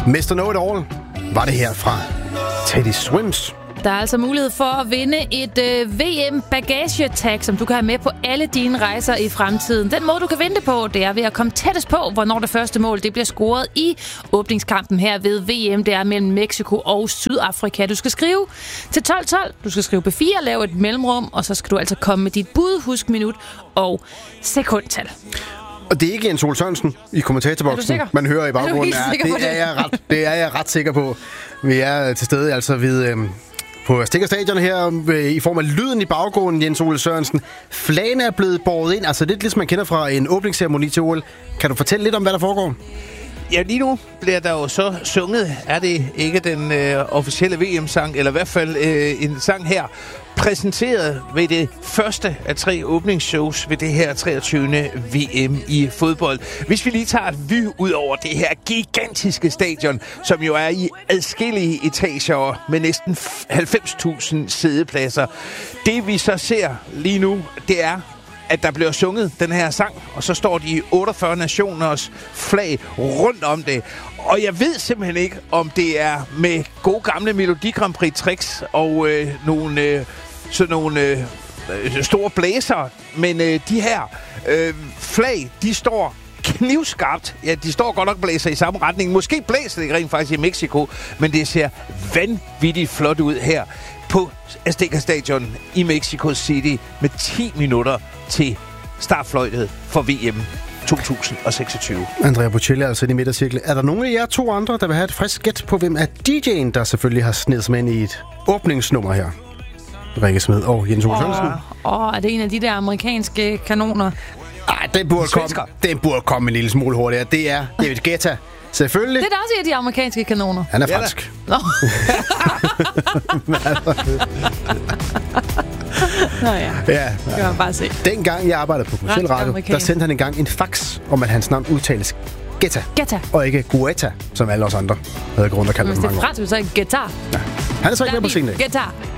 Mr. Know-It-All var det her fra Teddy Swims. Der er altså mulighed for at vinde et VM-bagagetag, som du kan have med på alle dine rejser i fremtiden. Den måde, du kan vinde på, det er ved at komme tættest på, hvornår det første mål det bliver scoret i åbningskampen her ved VM. Det er mellem Mexico og Sydafrika. Du skal skrive til 1212, du skal skrive B4, lave et mellemrum, og så skal du altså komme med dit bud, husk minut og sekundtal. Og det er ikke Jens Ole Sørensen i kommentatorboksen, man hører i baggrunden. Det er jeg ret sikker på. Vi er til stede altså ved... på Stikker Stadion her, i form af lyden i baggrunden, Jens Ole Sørensen. Flagene er blevet båret ind, altså lidt ligesom man kender fra en åbningsceremoni til OL. Kan du fortælle lidt om, hvad der foregår? Ja, lige nu bliver der jo så sunget, er det ikke den officielle VM-sang, eller i hvert fald en sang her, præsenteret ved det første af 3 åbningsshows ved det her 23. VM i fodbold. Hvis vi lige tager et vy ud over det her gigantiske stadion, som jo er i adskillige etager med næsten 90.000 siddepladser. Det vi så ser lige nu, det er, at der bliver sunget den her sang, og så står de 48 nationers flag rundt om det. Og jeg ved simpelthen ikke, om det er med gode gamle Melodi Grand Prix tricks og nogle store blæser, men de her flag, de står knivskarpt. Ja, de står godt nok blæser i samme retning. Måske blæser det rent faktisk i Mexico, men det ser vanvittigt flot ud her på Azteca Stadion i Mexico City med 10 minutter til startfløjtet for VM 2026. Andrea Bocelli er altså i midtercirkel. Er der nogen af jer 2 andre, der vil have et frisk gæt på, hvem er DJ'en, der selvfølgelig har snedet sig ind i et åbningsnummer her? Rikke Smed og Jens Ole Sørensen. Er det en af de der amerikanske kanoner? Nej, den burde komme en lille smule hurtigere. Det er David Guetta. Selvfølgelig. Det er da også en af de amerikanske kanoner. Han er fransk. Nå. Nå ja, det kan man bare se. Dengang jeg arbejdede på Commerciel Radio, der sendte han engang en fax om, at hans navn udtales Guetta. Og ikke Guetta, som alle os andre havde grund at kalde ham. Hvis det er fransk, så er det Guetta. Ja. Han er så ikke med på scenen. Guetta.